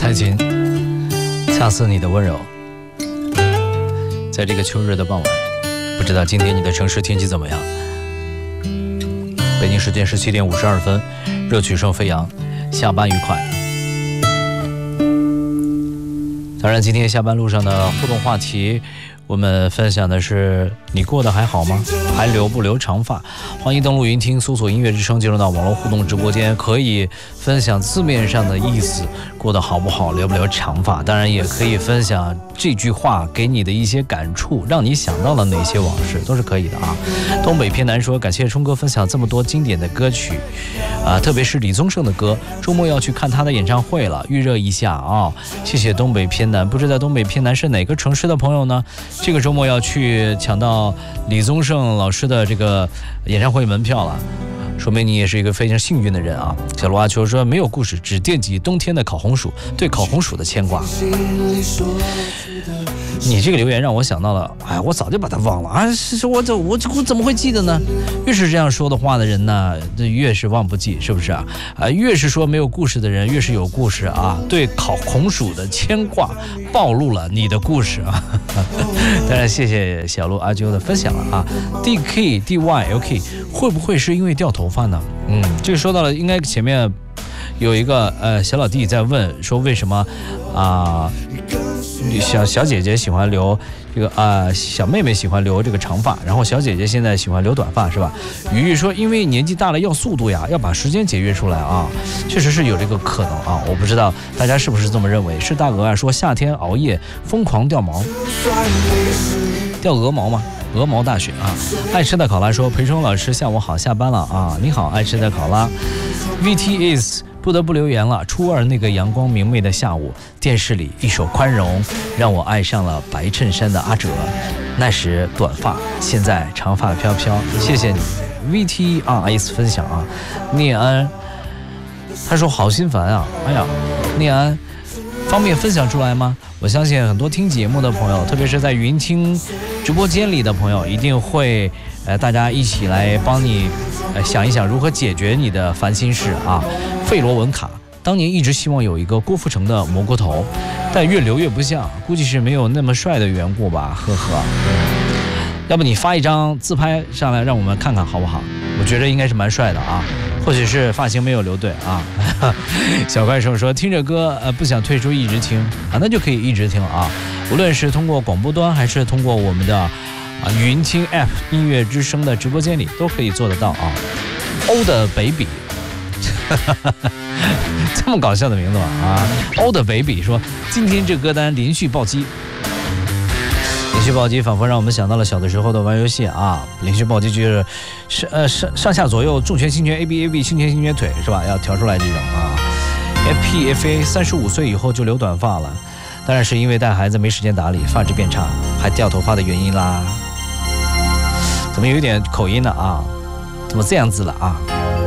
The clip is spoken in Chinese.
蔡琴，恰似你的温柔。在这个秋日的傍晚，不知道今天你的城市天气怎么样？北京时间17点52分，热曲声飞扬，下班愉快。当然，今天下班路上的互动话题，我们分享的是你过得还好吗？还留不留长发？欢迎登录云听，搜索音乐之声，进入到网络互动直播间，可以分享字面上的意思，过得好不好，留不留长发？当然也可以分享这句话给你的一些感触，让你想到了哪些往事，都是可以的啊。东北偏南说，感谢冲哥分享这么多经典的歌曲特别是李宗盛的歌，周末要去看他的演唱会了，预热一下啊！谢谢东北偏南，不知道东北偏南是哪个城市的朋友呢？这个周末要去抢到李宗盛老师的这个演唱会门票了，说明你也是一个非常幸运的人啊。小罗阿秋说，没有故事，只惦记冬天的烤红薯，对烤红薯的牵挂。你这个留言让我想到了，我早就把它忘了啊！我怎么会记得呢？越是这样说的话的人呢，越是忘不记，是不是啊？越是说没有故事的人，越是有故事啊！对烤红薯的牵挂，暴露了你的故事啊！当然，谢谢小鹿阿啾的分享了啊。DKDYLK 会不会是因为掉头发呢？这个说到了，应该前面有一个小老弟在问说，为什么小姐姐喜欢留这个小妹妹喜欢留这个长发，然后小姐姐现在喜欢留短发，是吧？雨雨说，因为年纪大了要速度呀，要把时间节约出来啊，确实是有这个可能啊，我不知道大家是不是这么认为。是大鹅啊说，夏天熬夜疯狂掉毛，掉鹅毛吗？鹅毛大雪啊！爱吃的考拉说，裴冲老师下午好，下班了啊！你好，爱吃的考拉。VTS 不得不留言了。初二那个阳光明媚的下午，电视里一首《宽容》让我爱上了白衬衫的阿哲。那时短发，现在长发飘飘。谢谢你 VTRS 分享啊。聂安他说好心烦啊！哎呀，聂安方便分享出来吗？我相信很多听节目的朋友，特别是在云听直播间里的朋友，一定会大家一起来帮你想一想如何解决你的烦心事啊。费罗文卡当年一直希望有一个郭富城的蘑菇头，但越留越不像，估计是没有那么帅的缘故吧，呵呵。要不你发一张自拍上来让我们看看好不好？我觉得应该是蛮帅的啊，或许是发型没有留对啊。小怪兽说，听着歌不想退出一直听啊，那就可以一直听啊，无论是通过广播端还是通过我们的云听 App 音乐之声的直播间里都可以做得到啊。欧的 baby 这么搞笑的名字啊！欧的 baby 说，今天这歌单连续暴击，连续暴击仿佛让我们想到了小的时候的玩游戏啊。连续暴击就是上下左右重拳轻拳 AB 轻拳轻拳腿是吧？要调出来这种啊。FPFA 35岁以后就留短发了，当然是因为带孩子没时间打理，发质变差，还掉头发的原因啦。怎么有点口音了啊？怎么这样子了啊？